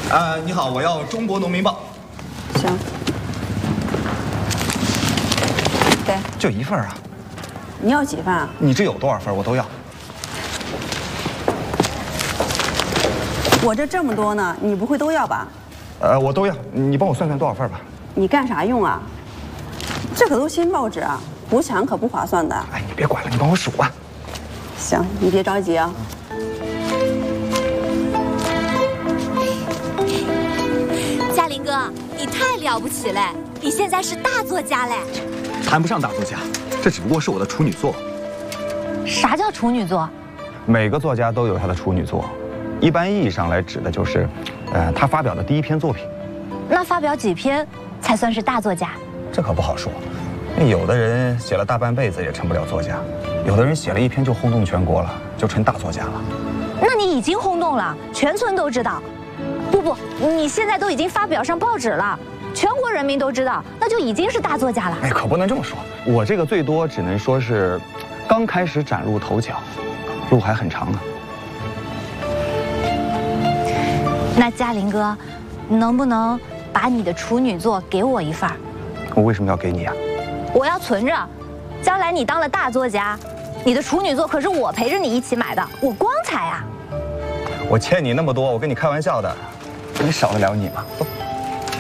你好，我要《中国农民报》。 行。给。 就一份啊。 你要几份啊？ 你这有多少份我都要。 我这么多呢，你不会都要吧？ 我都要。你帮我算算多少份吧。 你干啥用啊？这可都新报纸啊，不抢可不划算的。 哎，你别管了，你帮我数吧。 行，你别着急啊。 嘉林哥，你太了不起嘞！你现在是大作家嘞。 谈不上大作家，这只不过是我的处女作。 啥叫处女作？ 每个作家都有他的处女作，一般意义上来指的就是，他发表的第一篇作品。 那发表几篇才算是大作家？ 这可不好说，有的人写了大半辈子也成不了作家，有的人写了一篇就轰动全国了，就成大作家了。 那你已经轰动了，全村都知道。不，你现在都已经发表上报纸了，全国人民都知道，那就已经是大作家了。 哎，可不能这么说，我这个最多只能说是刚开始崭露头角，路还很长呢。 那嘉林哥，能不能把你的处女作给我一份？ 我为什么要给你啊？ 我要存着，将来你当了大作家，你的处女作可是我陪着你一起买的，我光彩啊！ 我欠你那么多，我跟你开玩笑的，你少得了你吗？